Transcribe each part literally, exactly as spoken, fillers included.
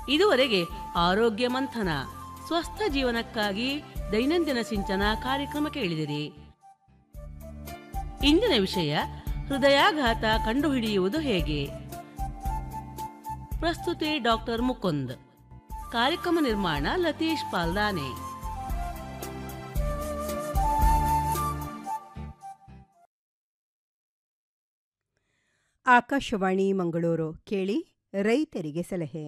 ಇದುವರೆಗೆ ಆರೋಗ್ಯ ಮಂಥನ ಸ್ವಸ್ಥ ಜೀವನಕ್ಕಾಗಿ ದೈನಂದಿನ ಸಿಂಚನ ಕಾರ್ಯಕ್ರಮ ಕೇಳಿದಿರಿ. ಇಂದಿನ ವಿಷಯ ಹೃದಯಾಘಾತ ಕಂಡುಹಿಡಿಯುವುದು ಹೇಗೆ. ಪ್ರಸ್ತುತಿ ಡಾಕ್ಟರ್ ಮುಕುಂದ್. ಕಾರ್ಯಕ್ರಮ ನಿರ್ಮಾಣ ಲತೀಶ್ ಪಾಲ್ದಾನೆ. ಆಕಾಶವಾಣಿ ಮಂಗಳೂರು. ಕೇಳಿ ರೈತರಿಗೆ ಸಲಹೆ.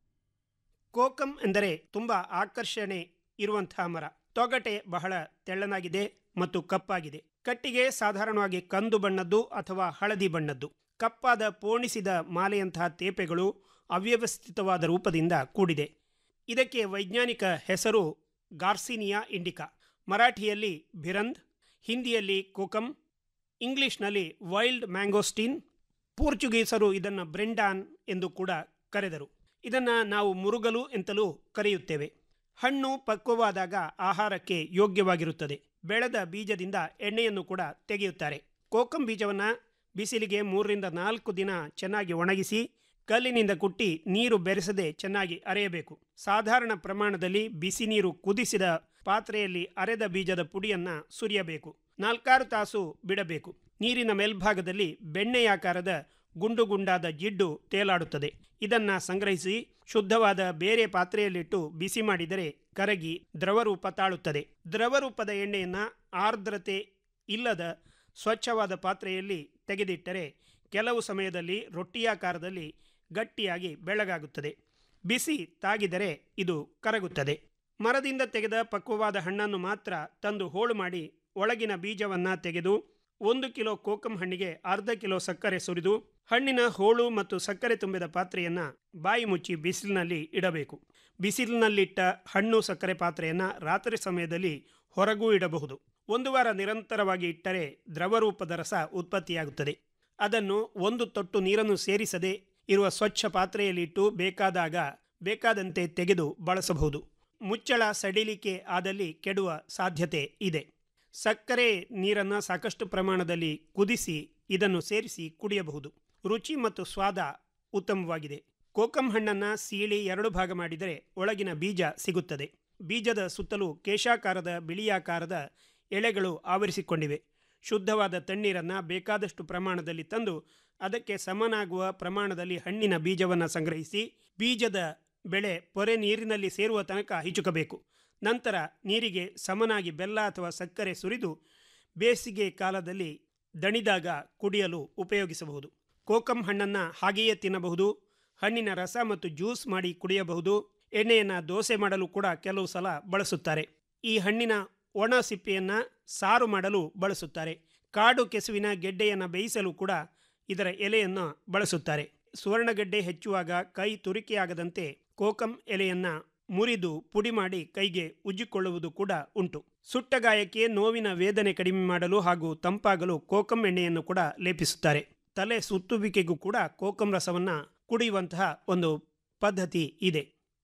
ಕೋಕಂ ಎಂದರೆ ತುಂಬ ಆಕರ್ಷಣೆ ಇರುವಂತಹ ಮರ. ತೊಗಟೆ ಬಹಳ ತೆಳ್ಳನಾಗಿದೆ ಮತ್ತು ಕಪ್ಪಾಗಿದೆ. ಕಟ್ಟಿಗೆ ಸಾಧಾರಣವಾಗಿ ಕಂದು ಬಣ್ಣದ್ದು ಅಥವಾ ಹಳದಿ ಬಣ್ಣದ್ದು. ಕಪ್ಪಾದ ಪೋಣಿಸಿದ ಮಾಲೆಯಂತಹ ತೇಪೆಗಳು ಅವ್ಯವಸ್ಥಿತವಾದ ರೂಪದಿಂದ ಕೂಡಿದೆ. ಇದಕ್ಕೆ ವೈಜ್ಞಾನಿಕ ಹೆಸರು ಗಾರ್ಸಿನಿಯಾ ಇಂಡಿಕಾ. ಮರಾಠಿಯಲ್ಲಿ ಭಿರಂದ್, ಹಿಂದಿಯಲ್ಲಿ ಕೋಕಂ, ಇಂಗ್ಲಿಷ್ನಲ್ಲಿ ವೈಲ್ಡ್ ಮ್ಯಾಂಗೋಸ್ಟೀನ್. ಪೋರ್ಚುಗೀಸರು ಇದನ್ನು ಬ್ರೆಂಡಾನ್ ಎಂದು ಕೂಡ ಕರೆದರು. ಇದನ್ನು ನಾವು ಮುರುಗಲು ಎಂತಲೂ ಕರೆಯುತ್ತೇವೆ. ಹಣ್ಣು ಪಕ್ವವಾದಾಗ ಆಹಾರಕ್ಕೆ ಯೋಗ್ಯವಾಗಿರುತ್ತದೆ. ಬೆಳೆದ ಬೀಜದಿಂದ ಎಣ್ಣೆಯನ್ನು ಕೂಡ ತೆಗೆಯುತ್ತಾರೆ. ಕೋಕಂ ಬೀಜವನ್ನು ಬಿಸಿಲಿಗೆ ಮೂರರಿಂದ ನಾಲ್ಕು ದಿನ ಚೆನ್ನಾಗಿ ಒಣಗಿಸಿ ಕಲ್ಲಿನಿಂದ ಕುಟ್ಟಿ ನೀರು ಬೆರೆಸದೆ ಚೆನ್ನಾಗಿ ಅರೆಯಬೇಕು. ಸಾಧಾರಣ ಪ್ರಮಾಣದಲ್ಲಿ ಬಿಸಿ ನೀರು ಕುದಿಸಿದ ಪಾತ್ರೆಯಲ್ಲಿ ಅರೆದ ಬೀಜದ ಪುಡಿಯನ್ನು ಸುರಿಯಬೇಕು. ನಾಲ್ಕಾರು ತಾಸು ಬಿಡಬೇಕು. ನೀರಿನ ಮೇಲ್ಭಾಗದಲ್ಲಿ ಬೆಣ್ಣೆಯಾಕಾರದ ಗುಂಡು ಗುಂಡಾದ ಜಿಡ್ಡು ತೇಲಾಡುತ್ತದೆ. ಇದನ್ನು ಸಂಗ್ರಹಿಸಿ ಶುದ್ಧವಾದ ಬೇರೆ ಪಾತ್ರೆಯಲ್ಲಿಟ್ಟು ಬಿಸಿ ಮಾಡಿದರೆ ಕರಗಿ ದ್ರವರೂಪ ತಾಳುತ್ತದೆ. ದ್ರವರೂಪದ ಎಣ್ಣೆಯನ್ನು ಆರ್ದ್ರತೆ ಇಲ್ಲದ ಸ್ವಚ್ಛವಾದ ಪಾತ್ರೆಯಲ್ಲಿ ತೆಗೆದಿಟ್ಟರೆ ಕೆಲವು ಸಮಯದಲ್ಲಿ ರೊಟ್ಟಿಯಾಕಾರದಲ್ಲಿ ಗಟ್ಟಿಯಾಗಿ ಬೆಳ್ಳಗಾಗುತ್ತದೆ. ಬಿಸಿ ತಾಗಿದರೆ ಇದು ಕರಗುತ್ತದೆ. ಮರದಿಂದ ತೆಗೆದ ಪಕ್ವವಾದ ಹಣ್ಣನ್ನು ಮಾತ್ರ ತಂದು ಹೋಳು ಮಾಡಿ ಒಳಗಿನ ಬೀಜವನ್ನು ತೆಗೆದು ಒಂದು ಕಿಲೋ ಕೋಕಂ ಹಣ್ಣಿಗೆ ಅರ್ಧ ಕಿಲೋ ಸಕ್ಕರೆ ಸುರಿದು ಹಣ್ಣಿನ ಹೋಳು ಮತ್ತು ಸಕ್ಕರೆ ತುಂಬಿದ ಪಾತ್ರೆಯನ್ನು ಬಾಯಿ ಮುಚ್ಚಿ ಬಿಸಿಲಿನಲ್ಲಿ ಇಡಬೇಕು. ಬಿಸಿಲಿನಲ್ಲಿಟ್ಟ ಹಣ್ಣು ಸಕ್ಕರೆ ಪಾತ್ರೆಯನ್ನು ರಾತ್ರಿ ಸಮಯದಲ್ಲಿ ಹೊರಗೂ ಇಡಬಹುದು. ಒಂದು ವಾರ ನಿರಂತರವಾಗಿ ಇಟ್ಟರೆ ದ್ರವರೂಪದ ರಸ ಉತ್ಪತ್ತಿಯಾಗುತ್ತದೆ. ಅದನ್ನು ಒಂದು ತೊಟ್ಟು ನೀರನ್ನು ಸೇರಿಸದೆ ಇರುವ ಸ್ವಚ್ಛ ಪಾತ್ರೆಯಲ್ಲಿಟ್ಟು ಬೇಕಾದಾಗ ಬೇಕಾದಂತೆ ತೆಗೆದು ಬಳಸಬಹುದು. ಮುಚ್ಚಳ ಸಡಿಲಿಕೆ ಆದಲ್ಲಿ ಕೆಡುವ ಸಾಧ್ಯತೆ ಇದೆ. ಸಕ್ಕರೆ ನೀರನ್ನು ಸಾಕಷ್ಟು ಪ್ರಮಾಣದಲ್ಲಿ ಕುದಿಸಿ ಇದನ್ನು ಸೇರಿಸಿ ಕುಡಿಯಬಹುದು. ರುಚಿ ಮತ್ತು ಸ್ವಾದ ಉತ್ತಮವಾಗಿದೆ. ಕೋಕಂ ಹಣ್ಣನ್ನು ಸೀಳಿ ಎರಡು ಭಾಗ ಮಾಡಿದರೆ ಒಳಗಿನ ಬೀಜ ಸಿಗುತ್ತದೆ. ಬೀಜದ ಸುತ್ತಲೂ ಕೇಶಾಕಾರದ ಬಿಳಿಯಾಕಾರದ ಎಳೆಗಳು ಆವರಿಸಿಕೊಂಡಿವೆ. ಶುದ್ಧವಾದ ತಣ್ಣೀರನ್ನು ಬೇಕಾದಷ್ಟು ಪ್ರಮಾಣದಲ್ಲಿ ತಂದು ಅದಕ್ಕೆ ಸಮನಾಗುವ ಪ್ರಮಾಣದಲ್ಲಿ ಹಣ್ಣಿನ ಬೀಜವನ್ನು ಸಂಗ್ರಹಿಸಿ ಬೀಜದ ಬೆಳೆ ಪೊರೆ ನೀರಿನಲ್ಲಿ ಸೇರುವ ತನಕ ಹಿಚುಕಬೇಕು. ನಂತರ ನೀರಿಗೆ ಸಮನಾಗಿ ಬೆಲ್ಲ ಅಥವಾ ಸಕ್ಕರೆ ಸುರಿದು ಬೇಸಿಗೆ ಕಾಲದಲ್ಲಿ ದಣಿದಾಗ ಕುಡಿಯಲು ಉಪಯೋಗಿಸಬಹುದು. ಕೋಕಂ ಹಣ್ಣನ್ನು ಹಾಗೆಯೇ ತಿನ್ನಬಹುದು. ಹಣ್ಣಿನ ರಸ ಮತ್ತು ಜ್ಯೂಸ್ ಮಾಡಿ ಕುಡಿಯಬಹುದು. ಎಣ್ಣೆಯನ್ನು ದೋಸೆ ಮಾಡಲು ಕೂಡ ಕೆಲವು ಸಲ ಬಳಸುತ್ತಾರೆ. ಈ ಹಣ್ಣಿನ ಒಣ ಸಿಪ್ಪೆಯನ್ನು ಸಾರು ಮಾಡಲು ಬಳಸುತ್ತಾರೆ. ಕಾಡು ಕೆಸುವಿನ ಗೆಡ್ಡೆಯನ್ನು ಬೇಯಿಸಲು ಕೂಡ ಇದರ ಎಲೆಯನ್ನು ಬಳಸುತ್ತಾರೆ. ಸುವರ್ಣಗೆಡ್ಡೆ ಹೆಚ್ಚುವಾಗ ಕೈ ತುರಿಕೆಯಾಗದಂತೆ ಕೋಕಂ ಎಲೆಯನ್ನು ಮುರಿದು ಪುಡಿ ಮಾಡಿ ಕೈಗೆ ಉಜ್ಜಿಕೊಳ್ಳುವುದು ಕೂಡ ಉಂಟು. ಸುಟ್ಟ ಗಾಯಕ್ಕೆ ನೋವಿನ ವೇದನೆ ಕಡಿಮೆ ಮಾಡಲು ಹಾಗೂ ತಂಪಾಗಲು ಕೋಕಂ ಎಣ್ಣೆಯನ್ನು ಕೂಡ ಲೇಪಿಸುತ್ತಾರೆ. ತಲೆ ಸುತ್ತುವಿಕೆಗೂ ಕೂಡ ಕೋಕಂ ರಸವನ್ನು ಕುಡಿಯುವಂತಹ ಒಂದು ಪದ್ಧತಿ ಇದೆ.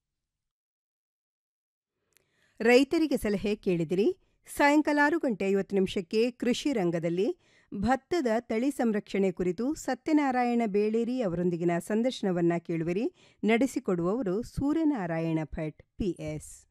ರೈತರಿಗೆ ಸಲಹೆ ಕೇಳಿದಿರಿ. ಸಾಯಂಕಾಲ ಆರು ಗಂಟೆ ಐವತ್ತು ನಿಮಿಷಕ್ಕೆ ಕೃಷಿ ರಂಗದಲ್ಲಿ ಭತ್ತದ ತಳಿ ಸಂರಕ್ಷಣೆ ಕುರಿತು ಸತ್ಯನಾರಾಯಣ ಬೇಳೇರಿ ಅವರೊಂದಿಗಿನ ಸಂದರ್ಶನವನ್ನ ಕೇಳುವಿರಿ. ನಡೆಸಿಕೊಡುವವರು ಸೂರ್ಯನಾರಾಯಣ ಭಟ್ ಪಿಎಸ್.